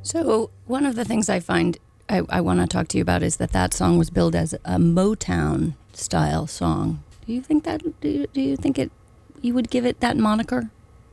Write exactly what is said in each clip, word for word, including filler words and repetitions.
So one of the things I find I, I want to talk to you about is that that song was billed as a Motown style song. Do you think that? Do you, do you think it? You would give it that moniker?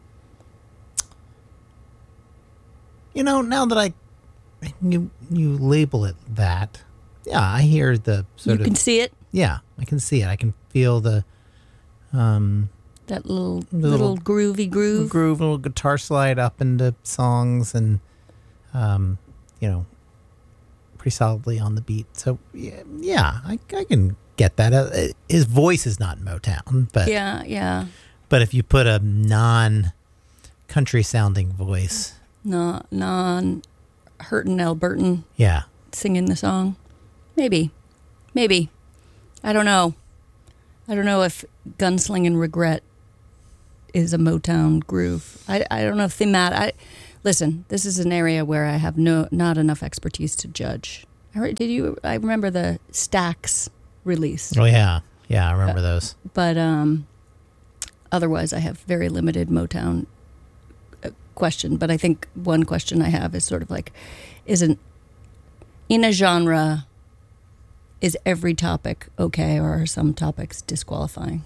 You know, now that I you you label it that, yeah, I hear the sort you of. You can see it. Yeah, I can see it. I can feel the. Um, that little, little little groovy groove, groove, little guitar slide up into songs, and um, you know, pretty solidly on the beat. So yeah, yeah I, I can get that. Uh, his voice is not Motown, but yeah, yeah. But if you put a non-country sounding voice, no, non Hurtin' Albertan, yeah, singing the song, maybe, maybe, I don't know. I don't know if Gunslingin' Regret is a Motown groove. I, I don't know if thematic. I listen. This is an area where I have no not enough expertise to judge. I heard, did you? I remember the Stax release. Oh yeah, yeah, I remember uh, those. But um, otherwise, I have very limited Motown uh, question. But I think one question I have is sort of like, isn't in a genre. Is every topic okay, or are some topics disqualifying?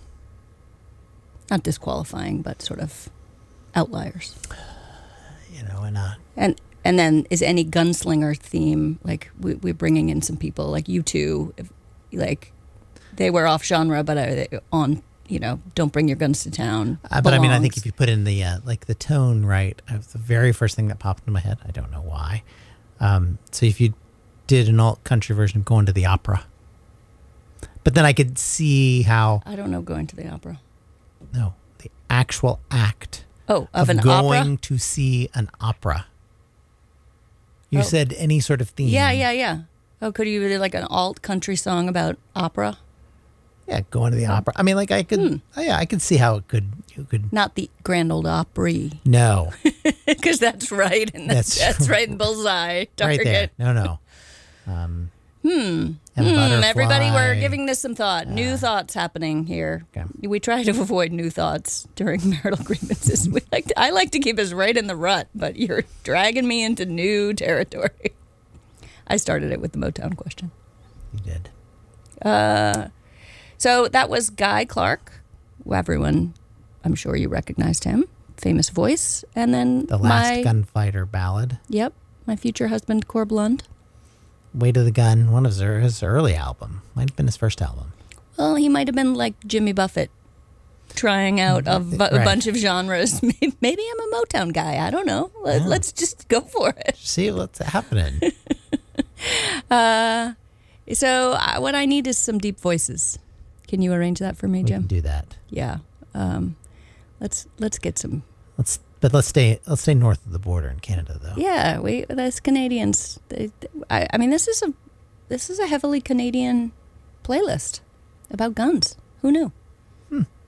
Not disqualifying, but sort of outliers. You know, and uh, and and then is any gunslinger theme like we, we're bringing in some people like U two, if, like they were off genre, but are they on you know don't bring your guns to town. Uh, but I mean, I think if you put in the uh, like the tone right, uh, the very first thing that popped into my head. I don't know why. Um, so if you did an alt country version of Going to the Opera. But then I could see how... I don't know Going to the Opera. No, the actual act oh, of, of an going opera? to see an opera. You oh. said any sort of theme. Yeah, yeah, yeah. Oh, could you do like an alt country song about opera? Yeah, going to the oh. opera. I mean, like I could... Hmm. Oh, yeah, I could see how it could... You could Not the Grand Ole Opry. No. Because that's right. And that's, that's, that's right in bullseye. Target. Right there. No, no. Um, hmm. And hmm. Everybody, we're giving this some thought. Uh, new thoughts happening here. Okay. We try to avoid new thoughts during marital grievances. We like to, I like to keep us right in the rut, but you're dragging me into new territory. I started it with the Motown question. You did. Uh, so that was Guy Clark. Everyone, I'm sure you recognized him. Famous voice. And then The Last my, Gunfighter Ballad. Yep. My future husband, Corb Lund. Weight of the Gun, one of his, his early album. Might have been his first album. Well, he might have been like Jimmy Buffett, trying out a, v- right. a bunch of genres. Maybe I'm a Motown guy. I don't know. Let, yeah. Let's just go for it. See what's happening. uh, so uh, what I need is some deep voices. Can you arrange that for me, we Jim? We can do that. Yeah. Um, let's let's get some. Let's but let's stay let's stay north of the border in Canada, though. Yeah, we as Canadians. They, I, I mean, this is a this is a heavily Canadian playlist about guns. Who knew? Hmm.